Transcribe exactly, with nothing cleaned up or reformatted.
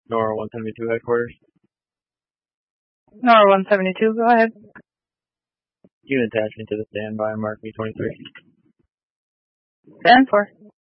Nora one seventy-two headquarters. Nora one seventy-two, go ahead. Unit attachment to the standby, mark me twenty-three. Stand for.